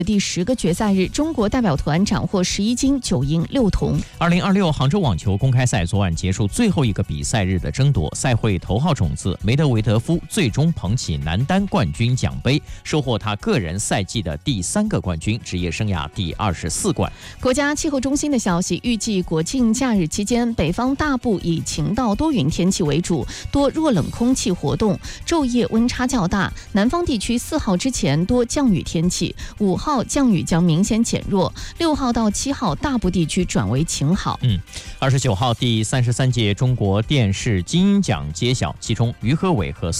第10个决赛日，中国代表团斩获11金9银6铜。 2026杭州网球公开赛昨晚结束最后一个比赛日的争夺，赛会头号种子梅德韦德夫最终捧起男单冠军奖杯，收获他个人赛季的第3个冠军，职业生涯第24冠。 国家气候中心的消息，预计国庆假日期间，北方大部以晴到多云天气为主，多弱冷空气活动，昼夜温差较大。南方地区4号之前多降雨天气，5号降雨将明显减弱，6号到7号大部地区转为晴好。 29号第33届中国电视金鹰奖揭晓，其中于和伟和